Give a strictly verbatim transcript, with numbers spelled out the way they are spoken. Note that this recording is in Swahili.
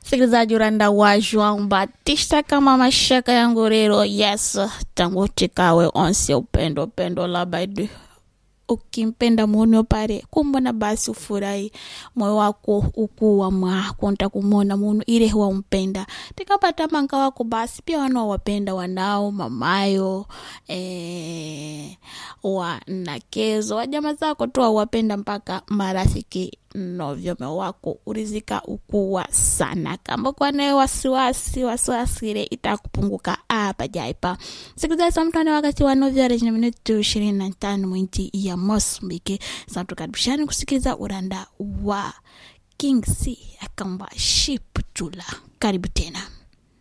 Msikilizaji uranda wa João Batista kama mashaka yangu rero. Yes, tangu chikawe onse upendo upendo labaidu. Ukimpenda muone pare kumbona basi ufurahi moyo wako ukuwa mwa konta kumona muno ile huwa umpenda tikapata manka wako basi pia wanao wapenda wanao mamayo eh wanakezo wajama zako tu wapenda mpaka marafiki novyo wako urizika ukuwa sana kama kwa nae wasiwasi wasiwasi ile itakupunguka hapa jaipa. Sikiliza samtani wakati wa novyo rejina minutu ishirini na tano mwinti ya Mosambiki. Santu karibishani kusikiliza uranda wa King C akamba Ship Tula. Karibu tena.